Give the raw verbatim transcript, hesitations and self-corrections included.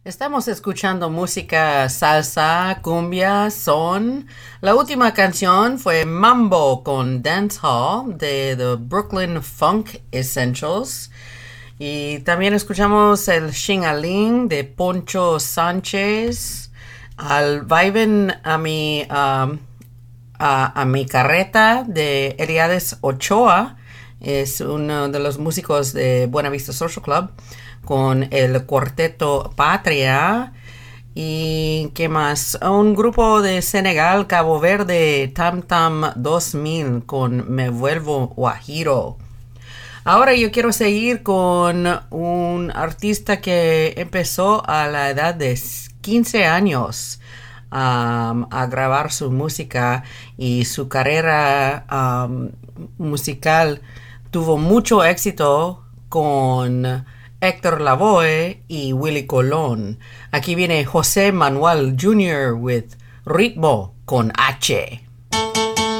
Estamos escuchando música salsa, cumbia, son. La última canción fue Mambo con Dancehall de The Brooklyn Funk Essentials. Y también escuchamos el Xing de Poncho Sánchez. Al Viben a mi, um, a, a mi carreta de Eliades Ochoa. Es uno de los músicos de Buena Vista Social Club con el cuarteto Patria. Y qué más, un grupo de Senegal, Cabo Verde, Tam Tam dos mil con Me Vuelvo Guajiro. Ahora yo quiero seguir con un artista que empezó a la edad de quince años um, a grabar su música, y su carrera um, musical tuvo mucho éxito con Héctor Lavoe y Willy Colón. Aquí viene José Manuel junior with Ritmo con H.